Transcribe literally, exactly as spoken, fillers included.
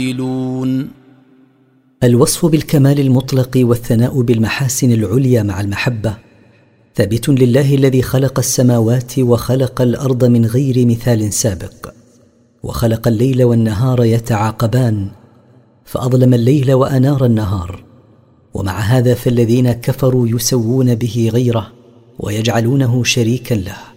الوصف بالكمال المطلق والثناء بالمحاسن العليا مع المحبة ثابت لله الذي خلق السماوات وخلق الأرض من غير مثال سابق، وخلق الليل والنهار يتعاقبان، فأظلم الليل وأنار النهار. ومع هذا فالذين كفروا يسوون به غيره ويجعلونه شريكا له.